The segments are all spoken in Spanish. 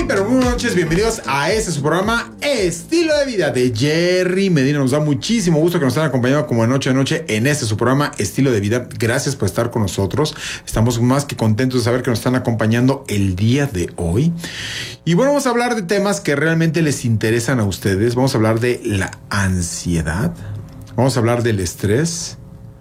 pero buenas noches, bienvenidos a este su programa Estilo de Vida de Jerry Medina. Nos da muchísimo gusto que nos estén acompañando como de noche a noche en este su programa Estilo de Vida. Gracias por estar con nosotros. Estamos más que contentos de saber que nos están acompañando el día de hoy. Y bueno, vamos a hablar de temas que realmente les interesan a ustedes. Vamos a hablar de la ansiedad. Vamos a hablar del estrés,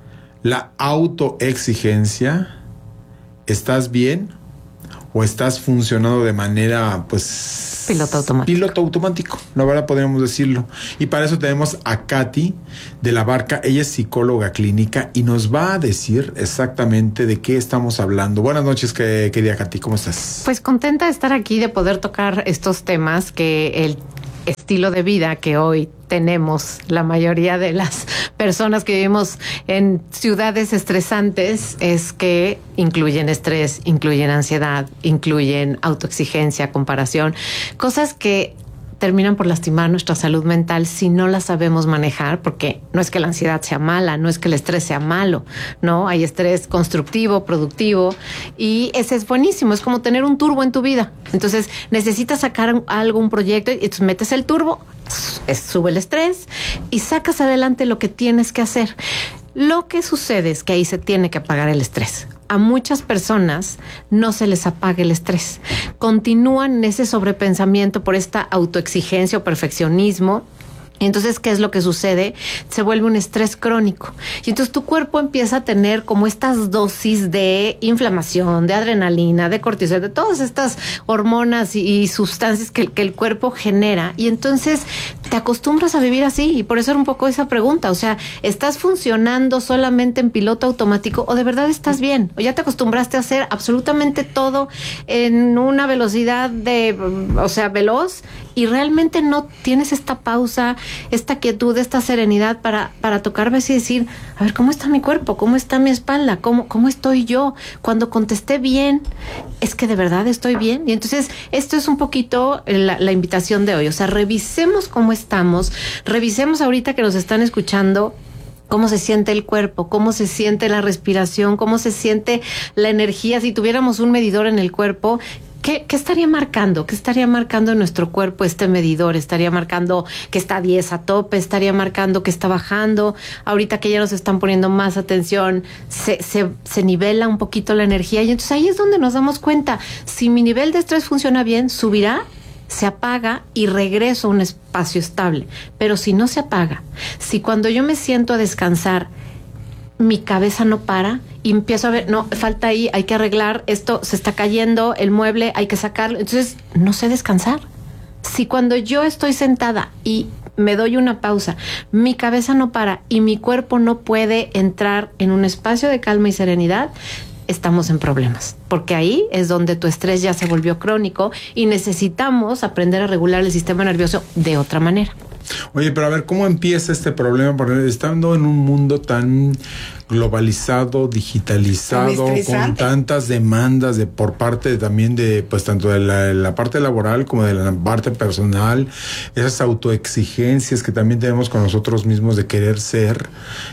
la autoexigencia. ¿Estás bien? ¿O estás funcionando de manera, pues... Piloto automático, la verdad podríamos decirlo. Y para eso tenemos a Katy de la Barca. Ella es psicóloga clínica y nos va a decir exactamente de qué estamos hablando. Buenas noches, querida Katy, ¿cómo estás? Pues contenta de estar aquí, de poder tocar estos temas que el estilo de vida que hoy tenemos la mayoría de las personas que vivimos en ciudades estresantes es que incluyen estrés, incluyen ansiedad, incluyen autoexigencia, comparación, cosas que terminan por lastimar nuestra salud mental si no la sabemos manejar, porque no es que la ansiedad sea mala, no es que el estrés sea malo, ¿no? Hay estrés constructivo, productivo, y ese es buenísimo, es como tener un turbo en tu vida. Entonces necesitas sacar algo, un proyecto, y entonces metes el turbo, sube el estrés y sacas adelante lo que tienes que hacer. Lo que sucede es que ahí se tiene que apagar el estrés. A muchas personas no se les apaga el estrés. Continúan en ese sobrepensamiento por esta autoexigencia o perfeccionismo. Entonces, ¿qué es lo que sucede? Se vuelve un estrés crónico. Y entonces tu cuerpo empieza a tener como estas dosis de inflamación, de adrenalina, de cortisol, de todas estas hormonas y sustancias que el cuerpo genera. Y entonces te acostumbras a vivir así. Y por eso era un poco esa pregunta. O sea, ¿estás funcionando solamente en piloto automático o de verdad estás bien? ¿O ya te acostumbraste a hacer absolutamente todo en una velocidad veloz? Y realmente no tienes esta pausa, esta quietud, esta serenidad para tocar base y decir, a ver, ¿cómo está mi cuerpo? ¿Cómo está mi espalda? ¿Cómo estoy yo? Cuando contesté bien, ¿es que de verdad estoy bien? Y entonces, esto es un poquito la invitación de hoy. O sea, revisemos cómo estamos, revisemos ahorita que nos están escuchando, cómo se siente el cuerpo, cómo se siente la respiración, cómo se siente la energía. Si tuviéramos un medidor en el cuerpo, ¿qué estaría marcando? ¿Qué estaría marcando en nuestro cuerpo este medidor? ¿Estaría marcando que está 10 a tope? ¿Estaría marcando que está bajando? Ahorita que ya nos están poniendo más atención, se nivela un poquito la energía. Y entonces ahí es donde nos damos cuenta. Si mi nivel de estrés funciona bien, subirá, se apaga y regreso a un espacio estable. Pero si no se apaga, si cuando yo me siento a descansar, mi cabeza no para y empiezo a ver, no, falta ahí, hay que arreglar, esto se está cayendo, el mueble, hay que sacarlo. Entonces, no sé descansar. Si cuando yo estoy sentada y me doy una pausa, mi cabeza no para y mi cuerpo no puede entrar en un espacio de calma y serenidad, estamos en problemas, porque ahí es donde tu estrés ya se volvió crónico y necesitamos aprender a regular el sistema nervioso de otra manera. Oye, pero a ver, ¿cómo empieza este problema? Porque estando en un mundo tan globalizado, digitalizado, con tantas demandas por parte también de, pues tanto de la parte laboral como de la parte personal, esas autoexigencias que también tenemos con nosotros mismos de querer ser,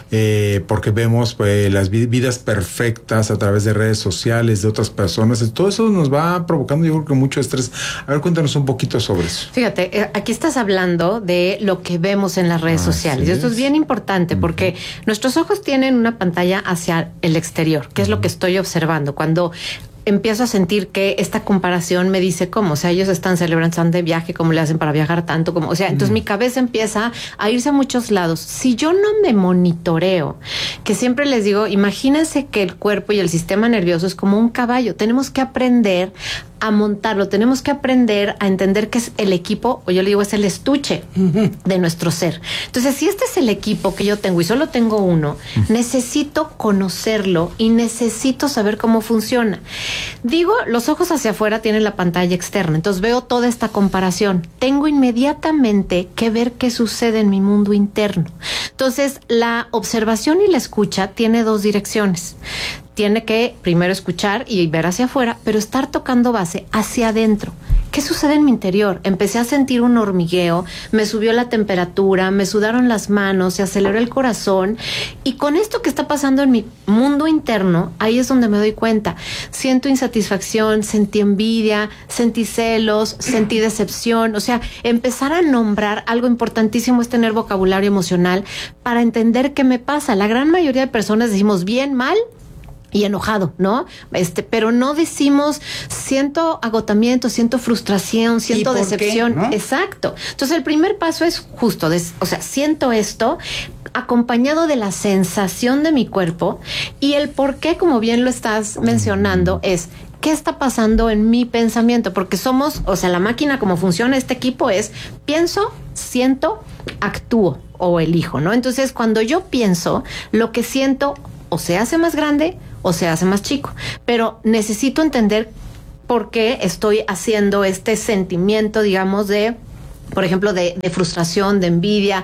porque vemos las vidas perfectas a través de redes sociales de otras personas, todo eso nos va provocando, yo creo que mucho estrés. A ver, cuéntanos un poquito sobre eso. Fíjate, aquí estás hablando de lo que vemos en las redes sociales. Y esto es bien importante porque nuestros ojos tienen una pantalla hacia el exterior, que es lo que estoy observando. Cuando empiezo a sentir que esta comparación me dice cómo, o sea, ellos están celebrando, están de viaje, cómo le hacen para viajar tanto, como, o sea, entonces mi cabeza empieza a irse a muchos lados. Si yo no me monitoreo, que siempre les digo, imagínense que el cuerpo y el sistema nervioso es como un caballo, tenemos que aprender a montarlo, tenemos que aprender a entender que es el equipo, o yo le digo es el estuche de nuestro ser. Entonces, si este es el equipo que yo tengo y solo tengo uno, necesito conocerlo y necesito saber cómo funciona. Digo, los ojos hacia afuera tienen la pantalla externa, entonces veo toda esta comparación. Tengo inmediatamente que ver qué sucede en mi mundo interno. Entonces, la observación y la escucha tiene dos direcciones. Tiene que primero escuchar y ver hacia afuera, pero estar tocando base hacia adentro. ¿qué sucede en mi interior? Empecé a sentir un hormigueo, me subió la temperatura, me sudaron las manos, se aceleró el corazón, y con esto que está pasando en mi mundo interno, ahí es donde me doy cuenta. Siento insatisfacción, sentí envidia, sentí celos, sentí decepción. O sea, empezar a nombrar, algo importantísimo es tener vocabulario emocional para entender qué me pasa. La gran mayoría de personas decimos bien, mal y enojado, ¿no? Pero no decimos siento agotamiento, siento frustración, siento decepción. ¿Qué, no? Exacto. Entonces el primer paso es justo, siento esto acompañado de la sensación de mi cuerpo, y el por qué, como bien lo estás mencionando, es ¿qué está pasando en mi pensamiento? Porque somos, la máquina, como funciona este equipo es pienso, siento, actúo o elijo, ¿no? Entonces, cuando yo pienso, lo que siento o se hace más grande o se hace más chico, pero necesito entender por qué estoy haciendo este sentimiento, digamos, de, por ejemplo, de frustración, de envidia,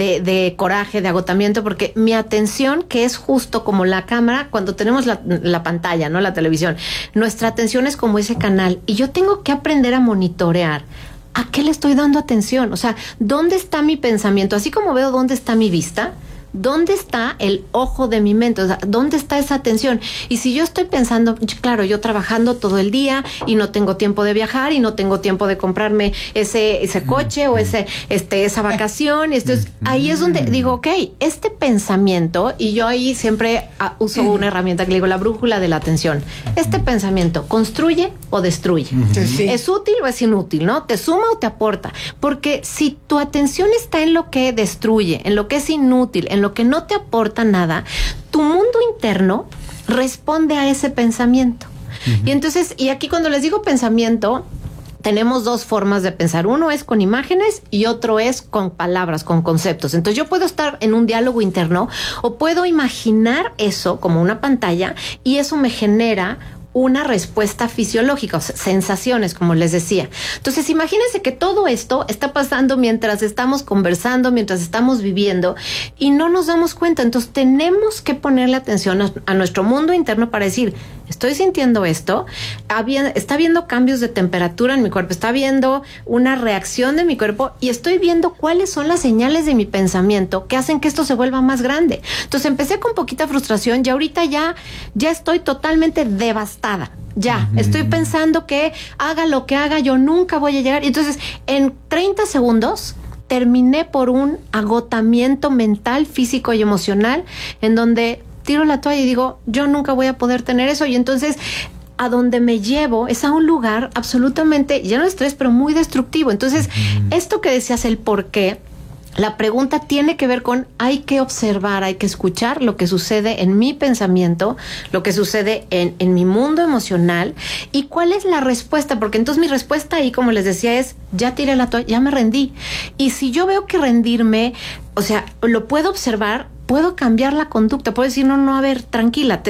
de coraje, de agotamiento, porque mi atención, que es justo como la cámara, cuando tenemos la pantalla, ¿no? La televisión, nuestra atención es como ese canal, y yo tengo que aprender a monitorear a qué le estoy dando atención. O sea, ¿dónde está mi pensamiento? Así como veo dónde está mi vista, ¿dónde está el ojo de mi mente? O sea, ¿dónde está esa atención? Y si yo estoy pensando, claro, yo trabajando todo el día y no tengo tiempo de viajar y no tengo tiempo de comprarme ese coche o esa vacación, entonces ahí es donde digo, ok, este pensamiento, y yo ahí siempre uso una herramienta que le digo la brújula de la atención. Este pensamiento, ¿construye o destruye? Sí. ¿Es útil o es inútil, no? ¿Te suma o te aporta? Porque si tu atención está en lo que destruye, en lo que es inútil, en lo que no te aporta nada, tu mundo interno responde a ese pensamiento. Y entonces, y aquí cuando les digo pensamiento, tenemos dos formas de pensar. Uno es con imágenes y otro es con palabras, con conceptos. Entonces yo puedo estar en un diálogo interno o puedo imaginar eso como una pantalla, y eso me genera una respuesta fisiológica, o sea, sensaciones, como les decía. Entonces, imagínense que todo esto está pasando mientras estamos conversando, mientras estamos viviendo, y no nos damos cuenta. Entonces, tenemos que ponerle atención a nuestro mundo interno para decir, estoy sintiendo esto, está habiendo cambios de temperatura en mi cuerpo, está habiendo una reacción de mi cuerpo, y estoy viendo cuáles son las señales de mi pensamiento que hacen que esto se vuelva más grande. Entonces, empecé con poquita frustración y ahorita ya estoy totalmente devastada. Ya, estoy pensando que haga lo que haga, yo nunca voy a llegar. Entonces, en 30 segundos terminé por un agotamiento mental, físico y emocional, en donde tiro la toalla y digo, yo nunca voy a poder tener eso. Y entonces, a donde me llevo es a un lugar absolutamente lleno de estrés, pero muy destructivo. Entonces, esto que decías, el por qué, la pregunta tiene que ver con hay que observar, hay que escuchar lo que sucede en mi pensamiento, lo que sucede en mi mundo emocional, y cuál es la respuesta, porque entonces mi respuesta ahí, como les decía, es ya tiré la toalla, ya me rendí. Y si yo veo que rendirme, o sea, lo puedo observar, puedo cambiar la conducta, puedo decir, no, a ver, tranquila,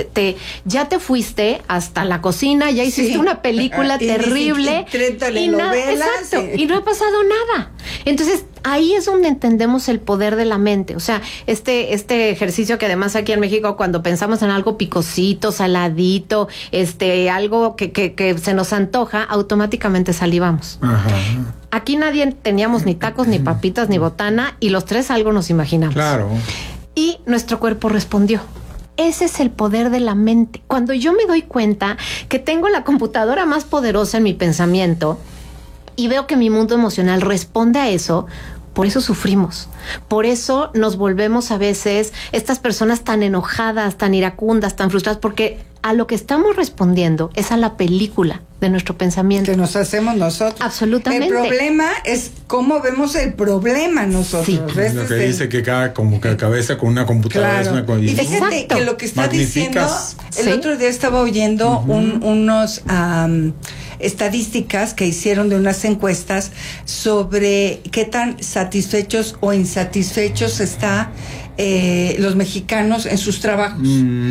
ya te fuiste hasta la cocina, ya hiciste una película terrible. Y exacto, y no ha pasado nada. Entonces, ahí es donde entendemos el poder de la mente. O sea, este ejercicio que además aquí en México, cuando pensamos en algo picosito, saladito, algo que se nos antoja, automáticamente salivamos. Ajá. Aquí nadie teníamos ni tacos, ni papitas, ni botana, y los tres algo nos imaginamos. Claro. Y nuestro cuerpo respondió. Ese es el poder de la mente. Cuando yo me doy cuenta que tengo la computadora más poderosa en mi pensamiento y veo que mi mundo emocional responde a eso, por eso sufrimos. Por eso nos volvemos a veces estas personas tan enojadas, tan iracundas, tan frustradas, porque a lo que estamos respondiendo es a la película de nuestro pensamiento. Que nos hacemos nosotros. Absolutamente. El problema es cómo vemos el problema nosotros. Sí. Lo que dice que cada cabeza con una computadora es una Y fíjate que lo que está diciendo, el otro día estaba oyendo unos estadísticas que hicieron de unas encuestas sobre qué tan satisfechos o insatisfechos está los mexicanos en sus trabajos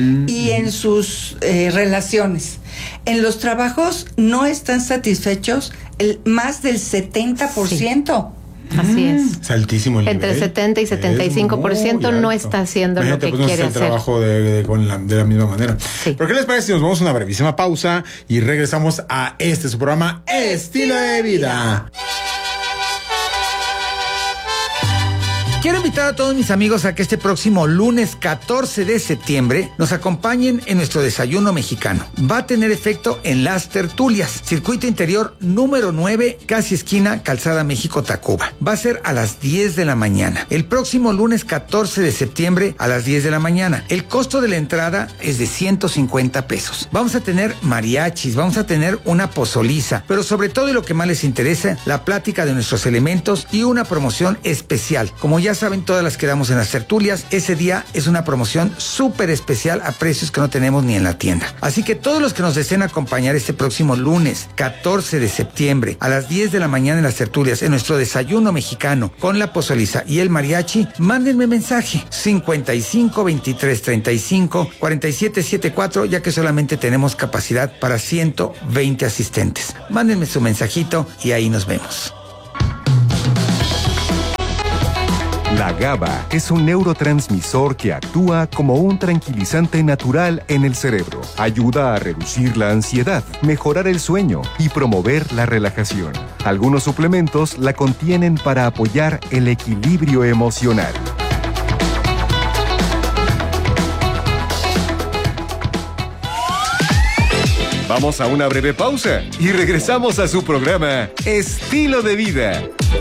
y en sus relaciones. En los trabajos no están satisfechos más del 70%. Así es. Es altísimo el nivel. Entre 70 y 75% no está haciendo lo que quiere el hacer. trabajo de la misma manera. Sí. ¿Pero qué les parece si nos vamos a una brevísima pausa y regresamos a su programa Estilo de Vida? Quiero invitar a todos mis amigos a que este próximo lunes 14 de septiembre nos acompañen en nuestro desayuno mexicano. Va a tener efecto en Las Tertulias, circuito interior número 9, casi esquina Calzada México-Tacuba. Va a ser a las 10 de la mañana. El próximo lunes 14 de septiembre a las 10 de la mañana. El costo de la entrada es de 150 pesos. Vamos a tener mariachis, vamos a tener una pozoliza, pero sobre todo y lo que más les interesa, la plática de nuestros elementos y una promoción especial. Como ya saben, todas las que damos en Las Tertulias, ese día es una promoción súper especial a precios que no tenemos ni en la tienda. Así que todos los que nos deseen acompañar este próximo lunes 14 de septiembre a las 10 de la mañana en Las Tertulias, en nuestro desayuno mexicano con la pozoliza y el mariachi, mándenme mensaje 55 23 35 47 74, ya que solamente tenemos capacidad para 120 asistentes. Mándenme su mensajito y ahí nos vemos. La GABA es un neurotransmisor que actúa como un tranquilizante natural en el cerebro. Ayuda a reducir la ansiedad, mejorar el sueño y promover la relajación. Algunos suplementos la contienen para apoyar el equilibrio emocional. Vamos a una breve pausa y regresamos a su programa Estilo de Vida.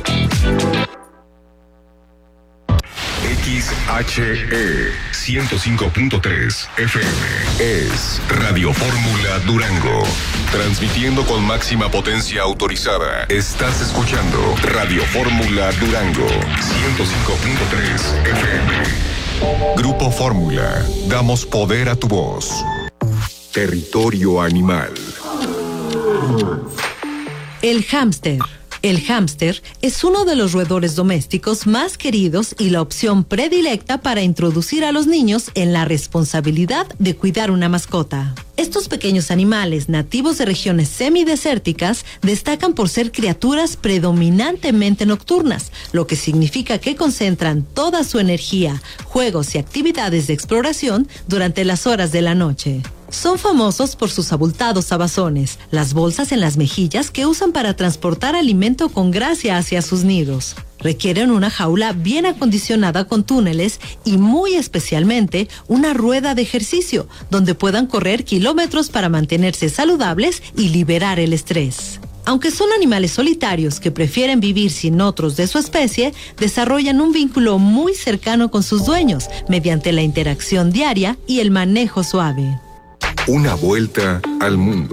XHE 105.3 FM es Radio Fórmula Durango. Transmitiendo con máxima potencia autorizada. Estás escuchando Radio Fórmula Durango 105.3 FM. Grupo Fórmula. Damos poder a tu voz. Territorio animal. El hámster. El hámster es uno de los roedores domésticos más queridos y la opción predilecta para introducir a los niños en la responsabilidad de cuidar una mascota. Estos pequeños animales nativos de regiones semidesérticas destacan por ser criaturas predominantemente nocturnas, lo que significa que concentran toda su energía, juegos y actividades de exploración durante las horas de la noche. Son famosos por sus abultados abazones, las bolsas en las mejillas que usan para transportar alimento con gracia hacia sus nidos. Requieren una jaula bien acondicionada con túneles y muy especialmente una rueda de ejercicio donde puedan correr kilómetros para mantenerse saludables y liberar el estrés. Aunque son animales solitarios que prefieren vivir sin otros de su especie, desarrollan un vínculo muy cercano con sus dueños mediante la interacción diaria y el manejo suave. Una vuelta al mundo.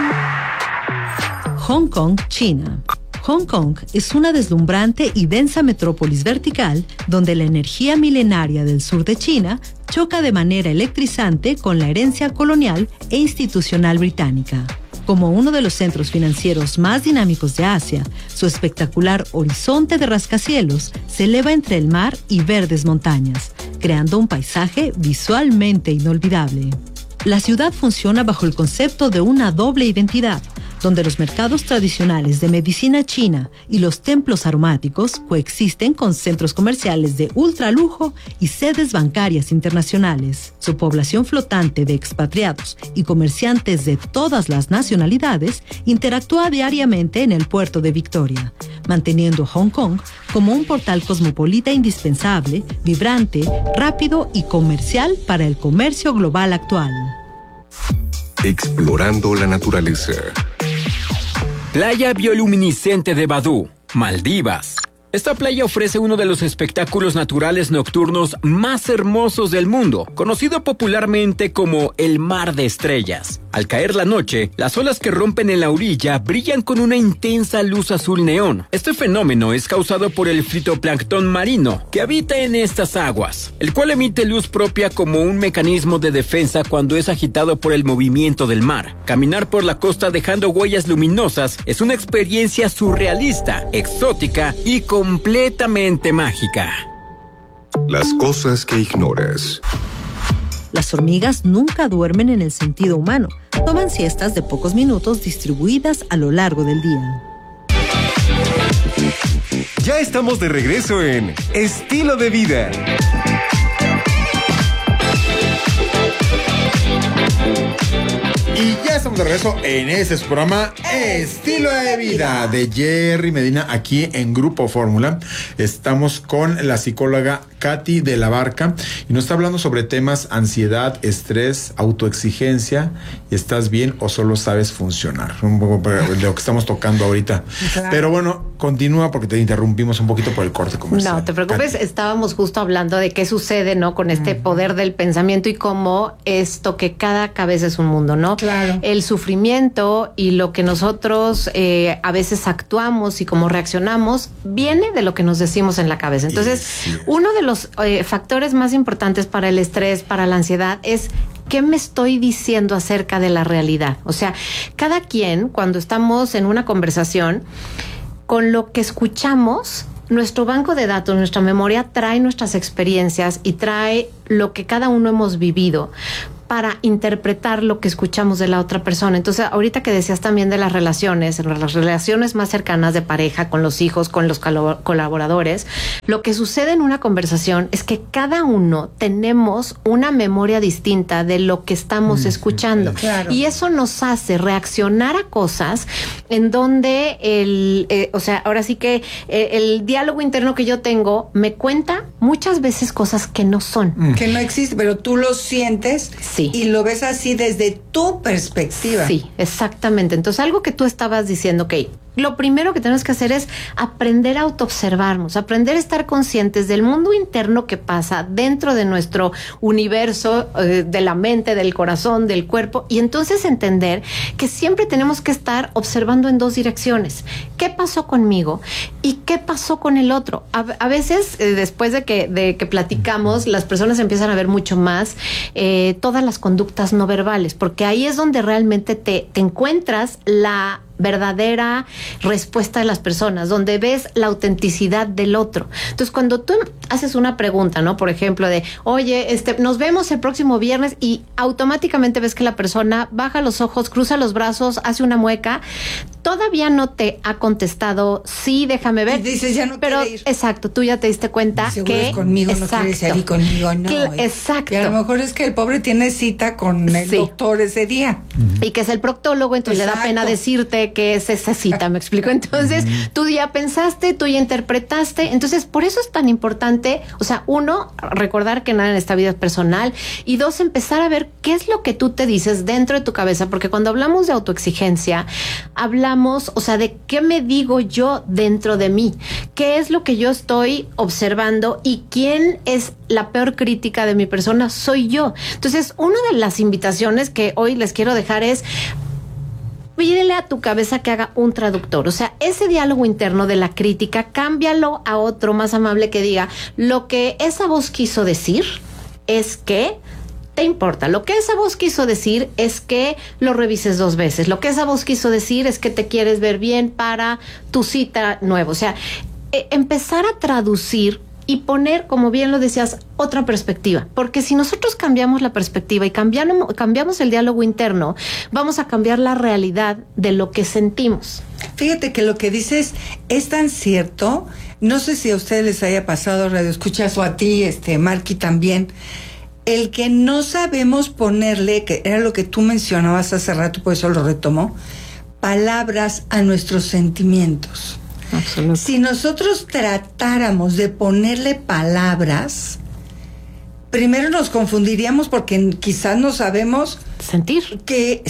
Hong Kong, China. Hong Kong es una deslumbrante y densa metrópolis vertical donde la energía milenaria del sur de China choca de manera electrizante con la herencia colonial e institucional británica. Como uno de los centros financieros más dinámicos de Asia, su espectacular horizonte de rascacielos se eleva entre el mar y verdes montañas, creando un paisaje visualmente inolvidable. La ciudad funciona bajo el concepto de una doble identidad, donde los mercados tradicionales de medicina china y los templos aromáticos coexisten con centros comerciales de ultralujo y sedes bancarias internacionales. Su población flotante de expatriados y comerciantes de todas las nacionalidades interactúa diariamente en el puerto de Victoria, manteniendo Hong Kong como un portal cosmopolita indispensable, vibrante, rápido y comercial para el comercio global actual. Explorando la naturaleza. Playa bioluminiscente de Badú, Maldivas. Esta playa ofrece uno de los espectáculos naturales nocturnos más hermosos del mundo, conocido popularmente como el Mar de Estrellas. Al caer la noche, las olas que rompen en la orilla brillan con una intensa luz azul neón. Este fenómeno es causado por el fitoplancton marino que habita en estas aguas, el cual emite luz propia como un mecanismo de defensa cuando es agitado por el movimiento del mar. Caminar por la costa dejando huellas luminosas es una experiencia surrealista, exótica y completamente mágica. Las cosas que ignoras. Las hormigas nunca duermen en el sentido humano. Toman siestas de pocos minutos distribuidas a lo largo del día. Ya estamos de regreso en Estilo de Vida. Y ya estamos de regreso en ese su programa Estilo de Vida de Jerry Medina aquí en Grupo Fórmula. Estamos con la psicóloga Katy de la Barca y nos está hablando sobre temas ansiedad, estrés, autoexigencia y ¿estás bien o solo sabes funcionar? Un poco de lo que estamos tocando ahorita. Claro. Pero bueno, continúa porque te interrumpimos un poquito por el corte comercial. No te preocupes, Katy. estábamos justo hablando de qué sucede, ¿no? Con este poder del pensamiento y cómo esto que cada cabeza es un mundo, ¿no? Claro. El sufrimiento y lo que nosotros a veces actuamos y cómo reaccionamos viene de lo que nos decimos en la cabeza. Entonces, Sí. uno de los factores más importantes para el estrés, para la ansiedad, es ¿qué me estoy diciendo acerca de la realidad? O sea, cada quien, cuando estamos en una conversación, con lo que escuchamos, nuestro banco de datos, nuestra memoria trae nuestras experiencias y trae lo que cada uno hemos vivido para interpretar lo que escuchamos de la otra persona. Entonces, ahorita que decías también de las relaciones más cercanas de pareja, con los hijos, con los colaboradores, lo que sucede en una conversación es que cada uno tenemos una memoria distinta de lo que estamos escuchando. Claro. Y eso nos hace reaccionar a cosas en donde ahora sí que el diálogo interno que yo tengo me cuenta muchas veces cosas que no son. Que no existe, pero tú lo sientes. Sí. Y lo ves así desde tu perspectiva. Sí, exactamente. Entonces, algo que tú estabas diciendo, ok, lo primero que tenemos que hacer es aprender a autoobservarnos, aprender a estar conscientes del mundo interno que pasa dentro de nuestro universo, de la mente, del corazón, del cuerpo, y entonces entender que siempre tenemos que estar observando en dos direcciones. ¿Qué pasó conmigo y qué pasó con el otro? A veces, después de que platicamos, las personas empiezan a ver mucho más todas las conductas no verbales, porque ahí es donde realmente te encuentras la verdadera respuesta de las personas, donde ves la autenticidad del otro. Entonces, cuando tú haces una pregunta, ¿no? Por ejemplo, de, oye, nos vemos el próximo viernes, y automáticamente ves que la persona baja los ojos, cruza los brazos, hace una mueca, todavía no te ha contestado, sí, déjame ver. Y dices, ya no pero, quiere ir. Exacto, tú ya te diste cuenta Seguro que es conmigo, exacto, no quiere salir conmigo, no. Exacto. Y a lo mejor es que el pobre tiene cita con el Sí. doctor ese día. Y que es el proctólogo, entonces le da Exacto. pena decirte que es esa cita, ¿me explico? Entonces, tú ya pensaste, tú ya interpretaste, entonces por eso es tan importante, o sea, uno, recordar que nada en esta vida es personal, y dos, empezar a ver qué es lo que tú te dices dentro de tu cabeza, porque cuando hablamos de autoexigencia, hablamos, o sea, de qué me digo yo dentro de mí, qué es lo que yo estoy observando y quién es la peor crítica de mi persona, soy yo. Entonces, una de las invitaciones que hoy les quiero dejar es: pídele a tu cabeza que haga un traductor. O sea, ese diálogo interno de la crítica, cámbialo a otro más amable que diga, lo que esa voz quiso decir es que te importa. Lo que esa voz quiso decir es que lo revises 2 veces. Lo que esa voz quiso decir es que te quieres ver bien para tu cita nueva. O sea, empezar a traducir y poner, como bien lo decías, otra perspectiva. Porque si nosotros cambiamos la perspectiva y cambiamos el diálogo interno, vamos a cambiar la realidad de lo que sentimos. Fíjate que lo que dices es tan cierto. No sé si a ustedes les haya pasado, Radio Escuchas, o a ti, Marky, también. El que no sabemos ponerle, que era lo que tú mencionabas hace rato, por eso lo retomo, palabras a nuestros sentimientos. Absolutamente. Si nosotros tratáramos de ponerle palabras, primero nos confundiríamos porque quizás no sabemos Sentir. qué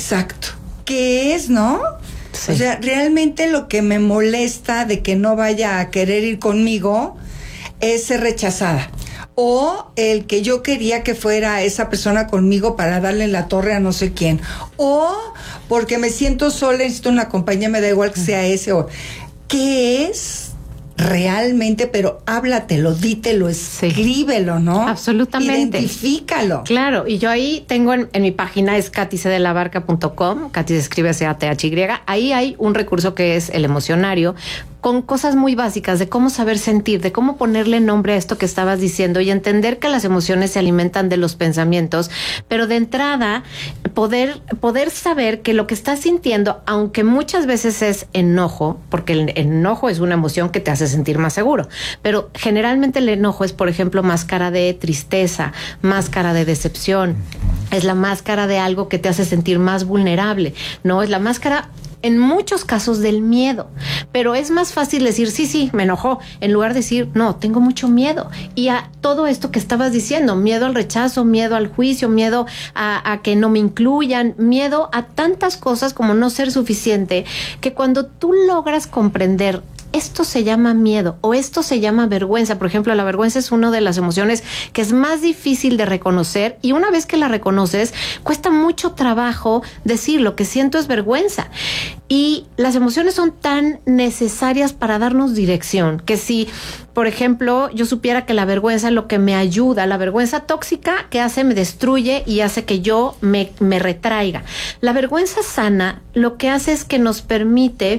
es, ¿no? Sí. O sea, realmente lo que me molesta de que no vaya a querer ir conmigo es ser rechazada. O el que yo quería que fuera esa persona conmigo para darle la torre a no sé quién. O porque me siento sola, necesito una compañía, me da igual que sea ese o... ¿Qué es realmente? Pero háblatelo, dítelo, escríbelo, ¿no? Absolutamente. Identifícalo. Claro, y yo ahí tengo en mi página, es katycdelabarca.com, Katy se escribe C-A-T-H-Y, ahí hay un recurso que es el emocionario, con cosas muy básicas de cómo saber sentir, de cómo ponerle nombre a esto que estabas diciendo y entender que las emociones se alimentan de los pensamientos, pero de entrada poder saber que lo que estás sintiendo, aunque muchas veces es enojo, porque el enojo es una emoción que te hace sentir más seguro, pero generalmente el enojo es, por ejemplo, máscara de tristeza, máscara de decepción, es la máscara de algo que te hace sentir más vulnerable, ¿no? Es la máscara en muchos casos del miedo, pero es más fácil decir, sí, me enojó, en lugar de decir, no, tengo mucho miedo. Y a todo esto que estabas diciendo, miedo al rechazo, miedo al juicio, miedo a que no me incluyan, miedo a tantas cosas como no ser suficiente, que cuando tú logras comprender esto se llama miedo o esto se llama vergüenza. Por ejemplo, la vergüenza es una de las emociones que es más difícil de reconocer y una vez que la reconoces, cuesta mucho trabajo decir lo que siento es vergüenza. Y las emociones son tan necesarias para darnos dirección que si, por ejemplo, yo supiera que la vergüenza es lo que me ayuda, la vergüenza tóxica que hace, me destruye y hace que yo me retraiga. La vergüenza sana lo que hace es que nos permite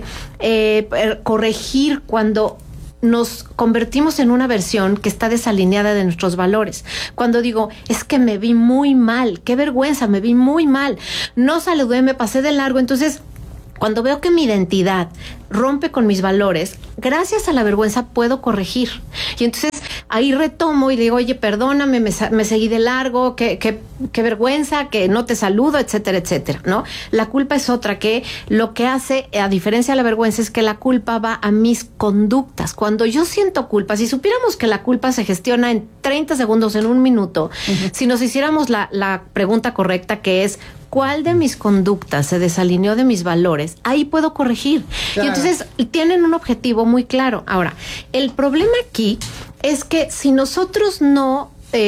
corregir cuando nos convertimos en una versión que está desalineada de nuestros valores. Cuando digo, es que me vi muy mal, qué vergüenza, me vi muy mal, no saludé, me pasé de largo, entonces cuando veo que mi identidad rompe con mis valores, gracias a la vergüenza puedo corregir. Y entonces ahí retomo y digo, oye, perdóname, me seguí de largo, qué vergüenza, que no te saludo, etcétera, etcétera, ¿no? La culpa es otra que lo que hace, a diferencia de la vergüenza, es que la culpa va a mis conductas. Cuando yo siento culpa, si supiéramos que la culpa se gestiona en 30 segundos, en un minuto, si nos hiciéramos la pregunta correcta, que es, ¿cuál de mis conductas se desalineó de mis valores? Ahí puedo corregir. Claro. Y entonces tienen un objetivo muy claro. Ahora, el problema aquí es que si nosotros no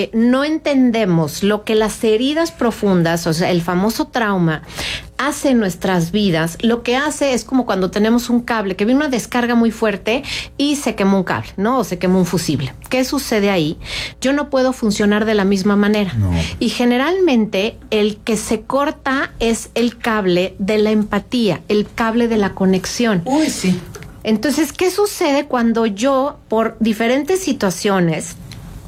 entendemos lo que las heridas profundas, o sea, el famoso trauma, hace en nuestras vidas, lo que hace es como cuando tenemos un cable, que viene una descarga muy fuerte y se quemó un cable, ¿no? O se quemó un fusible. ¿Qué sucede ahí? Yo no puedo funcionar de la misma manera. No. Y generalmente el que se corta es el cable de la empatía, el cable de la conexión. Uy, sí. Entonces, ¿qué sucede cuando yo, por diferentes situaciones,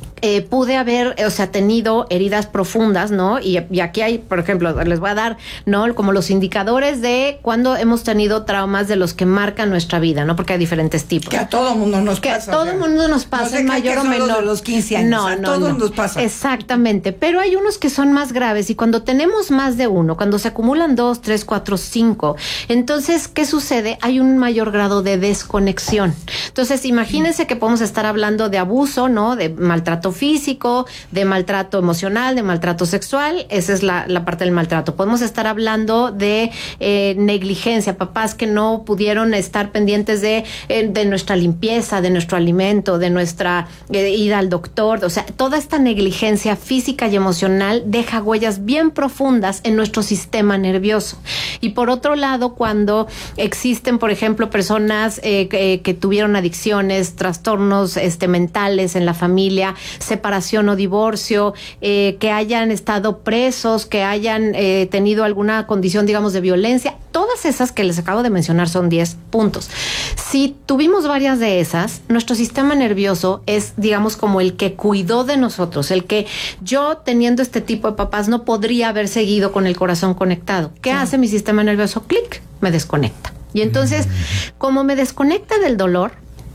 pude haber, tenido heridas profundas, ¿no? Y aquí hay, por ejemplo, les voy a dar, ¿no? Como los indicadores de cuando hemos tenido traumas de los que marcan nuestra vida, ¿no? Porque hay diferentes tipos. Que a todo mundo nos pasa. Que a todo mundo nos pasa, en mayor o menor. De los 15 años. No, a todos nos pasa. Exactamente. Pero hay unos que son más graves y cuando tenemos más de uno, cuando se acumulan 2, 3, 4, 5, entonces, ¿qué sucede? Hay un mayor grado de desconexión. Entonces, imagínense que podemos estar hablando de abuso, ¿no? De maltrato físico, de maltrato emocional, de maltrato sexual. Esa es la parte del maltrato. Podemos estar hablando de negligencia, papás que no pudieron estar pendientes de nuestra limpieza, de nuestro alimento, de nuestra ida al doctor. O sea, toda esta negligencia física y emocional deja huellas bien profundas en nuestro sistema nervioso. Y por otro lado, cuando existen, por ejemplo, personas que tuvieron adicciones, trastornos mentales en la familia, separación o divorcio, que hayan estado presos, que hayan tenido alguna condición, digamos, de violencia, todas esas que les acabo de mencionar son 10 puntos. Si tuvimos varias de esas, nuestro sistema nervioso es, digamos, como el que cuidó de nosotros, el que yo, teniendo este tipo de papás, no podría haber seguido con el corazón conectado. ¿Qué hace mi sistema nervioso? Clic, me desconecta. Y entonces, como me desconecta del dolor,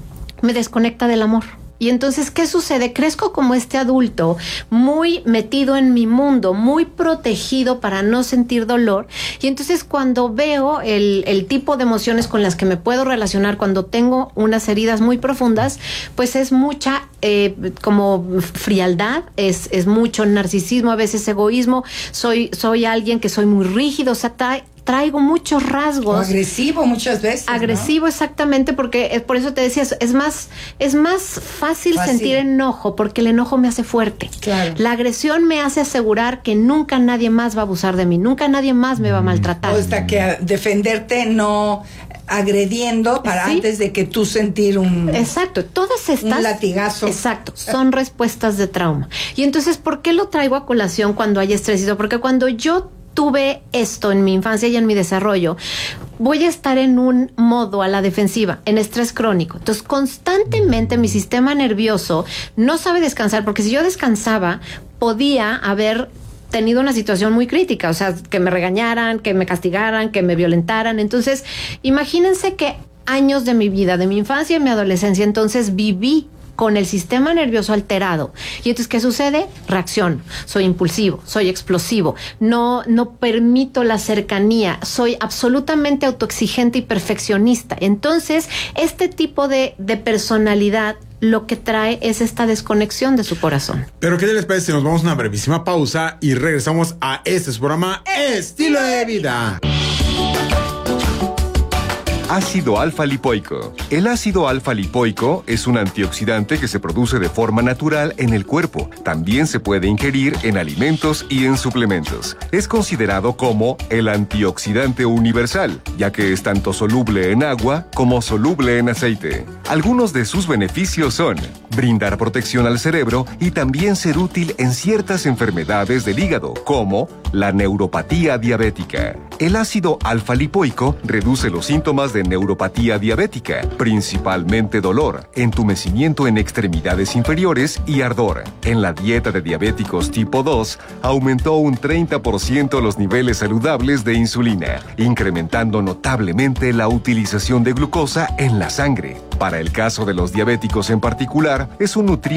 me desconecta del amor. Y entonces, ¿qué sucede? Crezco como este adulto muy metido en mi mundo, muy protegido para no sentir dolor. Y entonces cuando veo el tipo de emociones con las que me puedo relacionar cuando tengo unas heridas muy profundas, pues es mucha como frialdad, es mucho narcisismo, a veces egoísmo. Soy alguien que soy muy rígido, o sea, traigo muchos rasgos. O agresivo muchas veces. Agresivo, ¿no? Exactamente, porque por eso te decía, es más fácil sentir enojo, porque el enojo me hace fuerte. Claro. La agresión me hace asegurar que nunca nadie más va a abusar de mí, nunca nadie más me va a maltratar. O hasta que defenderte no agrediendo para antes de que tú sentir exacto, todas estas un latigazo. Exacto, son respuestas de trauma. Y entonces, ¿por qué lo traigo a colación cuando hay estrés? Porque cuando yo tuve esto en mi infancia y en mi desarrollo, voy a estar en un modo a la defensiva, en estrés crónico. Entonces, constantemente mi sistema nervioso no sabe descansar, porque si yo descansaba, podía haber tenido una situación muy crítica, o sea, que me regañaran, que me castigaran, que me violentaran. Entonces, imagínense que años de mi vida, de mi infancia y mi adolescencia, entonces viví con el sistema nervioso alterado. Y entonces, ¿qué sucede? Reacciono. Soy impulsivo, soy explosivo, no permito la cercanía, soy absolutamente autoexigente y perfeccionista. Entonces, este tipo de personalidad lo que trae es esta desconexión de su corazón. Pero ¿qué les parece si nos vamos a una brevísima pausa y regresamos a este su programa Estilo de Vida? Ácido alfa-lipoico. El ácido alfa-lipoico es un antioxidante que se produce de forma natural en el cuerpo. También se puede ingerir en alimentos y en suplementos. Es considerado como el antioxidante universal, ya que es tanto soluble en agua como soluble en aceite. Algunos de sus beneficios son brindar protección al cerebro y también ser útil en ciertas enfermedades del hígado, como la neuropatía diabética. El ácido alfa-lipoico reduce los síntomas de neuropatía diabética, principalmente dolor, entumecimiento en extremidades inferiores y ardor. En la dieta de diabéticos tipo 2, aumentó un 30% los niveles saludables de insulina, incrementando notablemente la utilización de glucosa en la sangre. Para el caso de los diabéticos en particular, es un nutriente